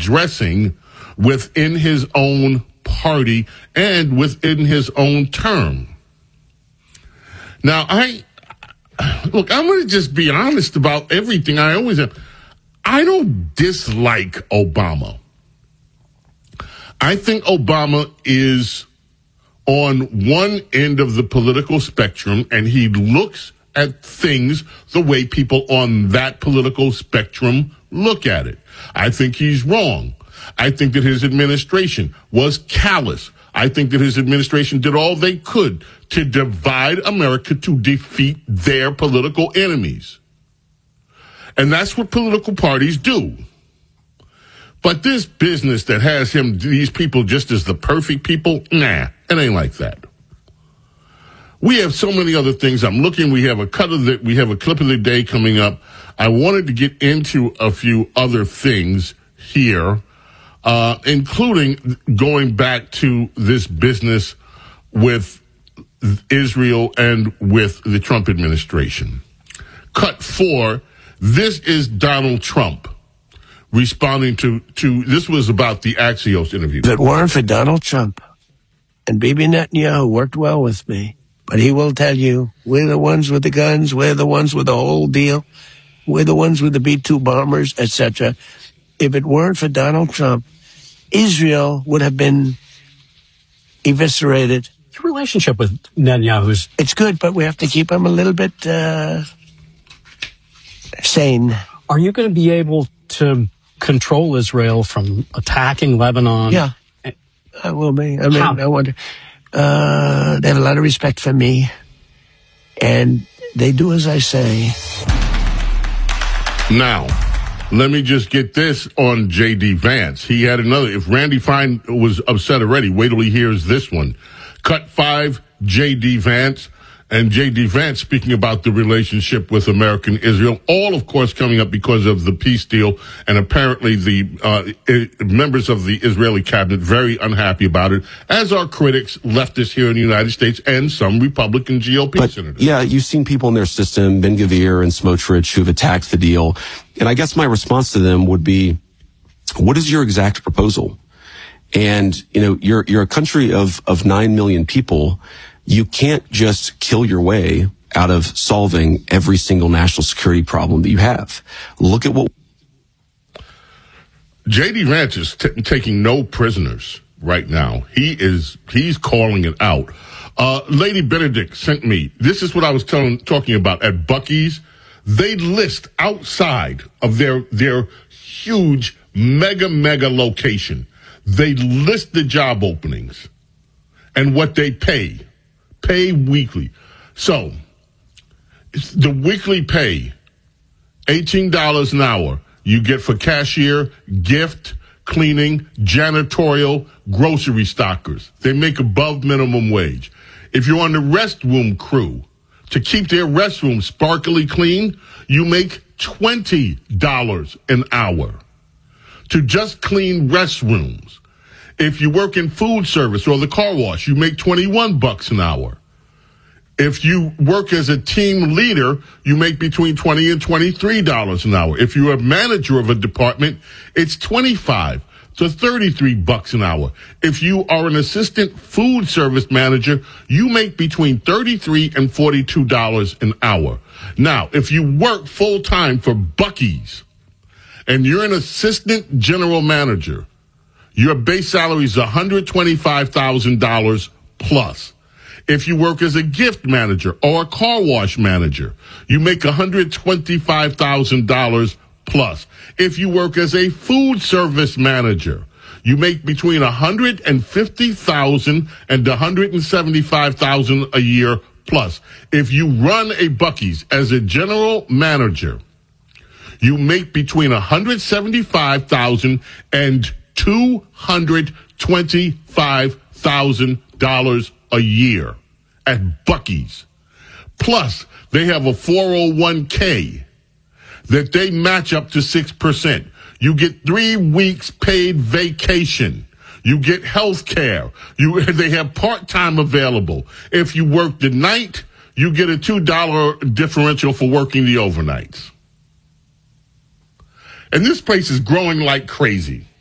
addressing within his own party and within his own term. Now, I'm going to just be honest about everything. I always am. I don't dislike Obama. I think Obama is on one end of the political spectrum, and he looks at things the way people on that political spectrum look at it. I think he's wrong. I think that his administration was callous. I think that his administration did all they could to divide America to defeat their political enemies. And that's what political parties do. But this business that has these people just as the perfect people, nah, it ain't like that. We have so many other things. I'm looking. We have a clip of the day coming up. I wanted to get into a few other things here, including going back to this business with Israel and with the Trump administration. Cut 4. This is Donald Trump responding to this was about the Axios interview. If it weren't for Donald Trump and Bibi Netanyahu worked well with me, but he will tell you, we're the ones with the guns, we're the ones with the whole deal, we're the ones with the B-2 bombers, etc. If it weren't for Donald Trump, Israel would have been eviscerated. Your relationship with Netanyahu it's good, but we have to keep him a little bit sane. Are you going to be able to control Israel from attacking Lebanon? Yeah, I will be. I mean, how? I wonder. They have a lot of respect for me, and they do as I say. Now, let me just get this on J.D. Vance. He had another. If Randy Fine was upset already, wait till he hears this one. Cut 5, J.D. Vance. And J.D. Vance speaking about the relationship with American Israel, all, of course, coming up because of the peace deal. And apparently the members of the Israeli cabinet very unhappy about it, as are critics, leftists here in the United States, and some Republican GOP senators. Yeah, you've seen people in their system, Ben-Gvir and Smotrich, who've attacked the deal. And I guess my response to them would be, what is your exact proposal? And, you're a country of 9 million people. You can't just kill your way out of solving every single national security problem that you have. Look at what... J.D. Vance is taking no prisoners right now. He's calling it out. Lady Benedict sent me, this is what I was talking about at Buc-ee's. They list outside of their huge mega location. They list the job openings and what they pay weekly. So the weekly pay, $18 an hour, you get for cashier, gift, cleaning, janitorial, grocery stockers. They make above minimum wage. If you're on the restroom crew, to keep their restroom sparkly clean, you make $20 an hour to just clean restrooms. If you work in food service or the car wash, you make $21 an hour. If you work as a team leader, you make between $20 and $23 an hour. If you're a manager of a department, it's $25 to $33 an hour. If you are an assistant food service manager, you make between $33 and $42 an hour. Now, if you work full time for Buc-ee's and you're an assistant general manager, your base salary is $125,000 plus. If you work as a gift manager or a car wash manager, you make $125,000 plus. If you work as a food service manager, you make between $150,000 and $175,000 a year plus. If you run a Buc-ee's as a general manager, you make between $175,000 and $225,000 a year at Buc-ee's. Plus, they have a 401k that they match up to 6%. You get 3 weeks paid vacation. You get health care. They have part-time available. If you work the night, you get a $2 differential for working the overnights. And this place is growing like crazy.